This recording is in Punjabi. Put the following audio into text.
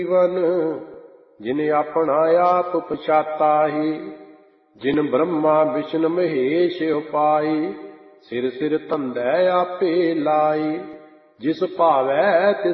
ਜੀਵਨ ਜਿਨ ਆਪਣਾ ਆਪ ਪਛਾਤਾਹੀ, ਜਿਨ ਬ੍ਰਹਮਾ ਵਿਸ਼ਨ ਮਹੇਸ਼ ਉਪਾਈ, ਸਿਰ ਸਿਰ ਧੰਦੈ ਆਪੇ ਲਾਈ, ਜਿਸ ਭਾਵੈ ਤਿਸ